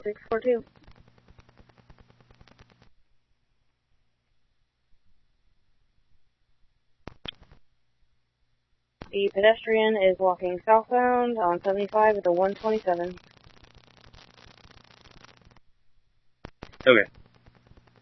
642. The pedestrian is walking southbound on 75 with a 127. Okay.